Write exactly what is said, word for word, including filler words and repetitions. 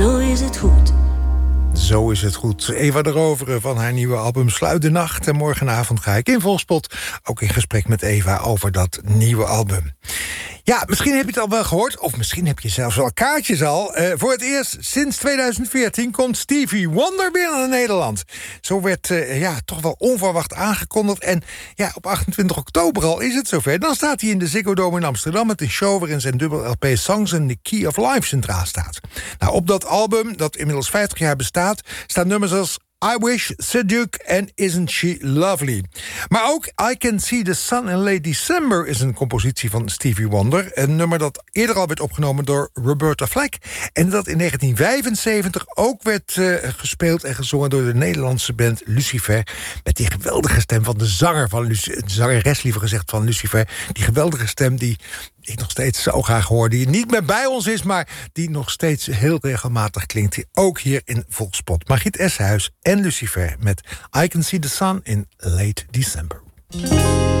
zo is het goed. Zo is het goed. Eva de Rovere van haar nieuwe album Sluit de Nacht. En morgenavond ga ik in Volkspot ook in gesprek met Eva over dat nieuwe album. Ja, misschien heb je het al wel gehoord, of misschien heb je zelfs al kaartjes al. Uh, voor het eerst sinds tweeduizend veertien komt Stevie Wonder weer naar Nederland. Zo werd uh, ja, toch wel onverwacht aangekondigd. En ja, op achtentwintig oktober al is het zover. Dan staat hij in de Ziggo Dome in Amsterdam met een show waarin zijn dubbel L P Songs en The Key of Life centraal staat. Nou, op dat album, dat inmiddels vijftig jaar bestaat, staan nummers als I Wish, Seduc en Isn't She Lovely. Maar ook I Can See the Sun in Late December is een compositie van Stevie Wonder. Een nummer dat eerder al werd opgenomen door Roberta Flack. En dat in negentien vijfenzeventig ook werd uh, gespeeld en gezongen door de Nederlandse band Lucifer. Met die geweldige stem van de zanger van Lucifer, de zangeres liever gezegd van Lucifer. Die geweldige stem die ik nog steeds zo graag hoor, die niet meer bij ons is, maar die nog steeds heel regelmatig klinkt. Ook hier in Volkspot. Margriet Eshuis en Lucifer met I Can See the Sun in Late December.